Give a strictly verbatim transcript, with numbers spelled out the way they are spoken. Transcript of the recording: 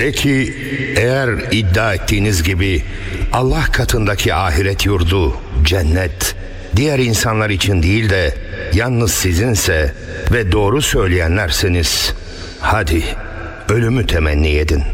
De ki, eğer iddia ettiğiniz gibi Allah katındaki ahiret yurdu, cennet, diğer insanlar için değil de yalnız sizinse ve doğru söyleyenlerseniz, hadi ölümü temenni edin.